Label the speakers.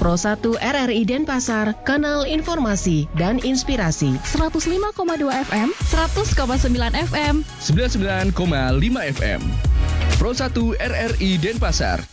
Speaker 1: Pro 1 RRI Denpasar, kanal informasi dan inspirasi.
Speaker 2: 105,2 FM, 100,9 FM,
Speaker 3: 99,5 FM. Pro 1 RRI Denpasar,